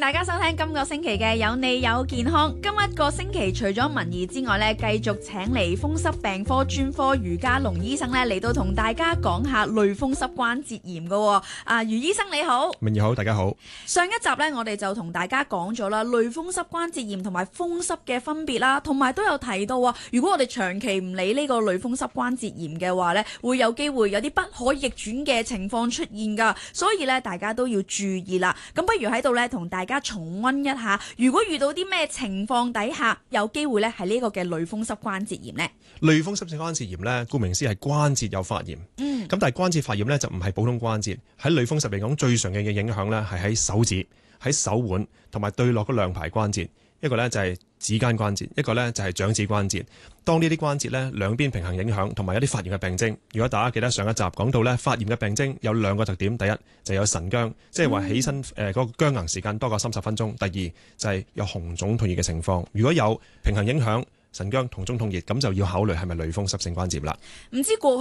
大家收聽今個星期嘅有你有健康。今一個星期除咗文儀之外咧，繼續請嚟風濕病科專科余家龍醫生咧嚟到同大家講下類風濕關節炎嘅。余醫生你好。 文儀好，大家好。 上一集咧，我哋就同大家講咗啦，類風濕關節炎同埋風濕嘅分別啦，同埋都有提到啊，如果我哋長期唔理呢個類風濕關節炎嘅話咧，會有機會有啲不可逆轉嘅情況出現噶，所以咧大家都要注意啦。咁不如喺度咧同大家重溫一下，如果遇到啲咩情況底下有機會咧係呢個嘅類風濕關節炎呢？ 類風濕性關節炎咧，顧名思係關節有發炎。咁但係關節發炎咧就唔係普通關節，喺類風濕嚟講最常見嘅影響咧係喺手指、喺手腕同埋對落嗰兩排關節，一個咧就係指間關節，一個咧就係掌指關節。當呢啲關節咧兩邊平衡影響，同埋有啲發炎嘅病徵。如果大家記得上一集講到咧，發炎嘅病徵有兩個特點，第一就有晨僵，即係話起身嗰個僵硬時間多過30分鐘；第二就係有紅腫痛熱嘅情況。如果有平衡影響、晨僵、紅腫痛熱，咁就要考慮係咪類風濕性關節啦。 唔知過